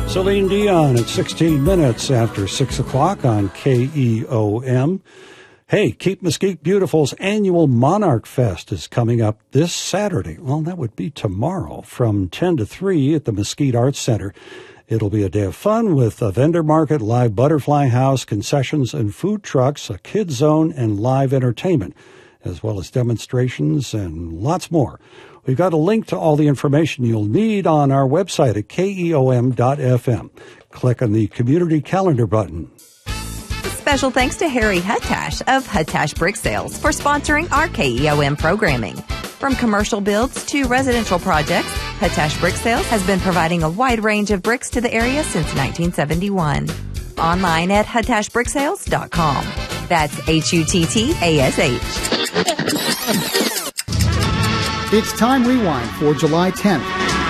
Celine Dion at 16 minutes after 6 o'clock on KEOM. Hey, Keep Mesquite Beautiful's annual Monarch Fest is coming up this Saturday. Well, that would be tomorrow from 10 to 3 at the Mesquite Arts Center. It'll be a day of fun with a vendor market, live butterfly house, concessions and food trucks, a kids zone, and live entertainment, as well as demonstrations and lots more. We've got a link to all the information you'll need on our website at keom.fm. Click on the community calendar button. Special thanks to Harry Huttash of Huttash Brick Sales for sponsoring our KEOM programming. From commercial builds to residential projects, Huttash Brick Sales has been providing a wide range of bricks to the area since 1971. Online at huttashbricksales.com. That's HUTTASH. It's Time Rewind for July 10th.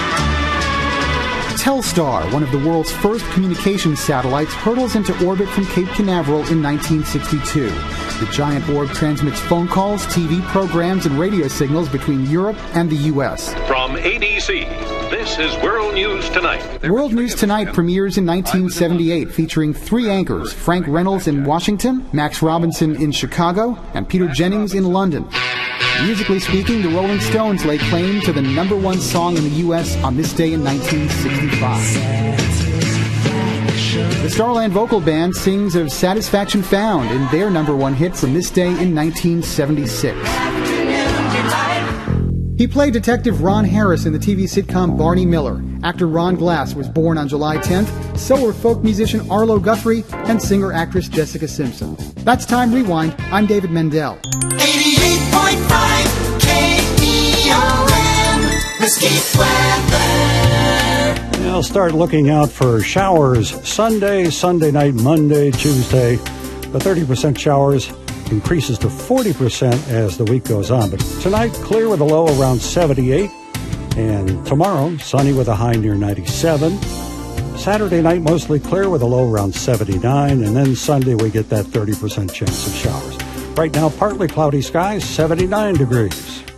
Telstar, one of the world's first communications satellites, hurtles into orbit from Cape Canaveral in 1962. The giant orb transmits phone calls, TV programs, and radio signals between Europe and the U.S. From ADC, this is World News Tonight. World News Tonight premieres in 1978, featuring three anchors, Frank Reynolds in Washington, Max Robinson in Chicago, and Peter Jennings in London. Musically speaking, the Rolling Stones lay claim to the number one song in the U.S. on this day in 1965. The Starland Vocal Band sings of Satisfaction Found in their number one hit from this day in 1976. He played Detective Ron Harris in the TV sitcom Barney Miller. Actor Ron Glass was born on July 10th. So were folk musician Arlo Guthrie and singer-actress Jessica Simpson. That's Time Rewind. I'm David Mendel. 88.5 KEOM, Mesquite weather. I'll start looking out for showers Sunday night, Monday, Tuesday. The 30% showers increases to 40% as the week goes on. But tonight, clear with a low around 78. And tomorrow, sunny with a high near 97. Saturday night, mostly clear with a low around 79. And then Sunday, we get that 30% chance of showers. Right now, partly cloudy skies, 79 degrees.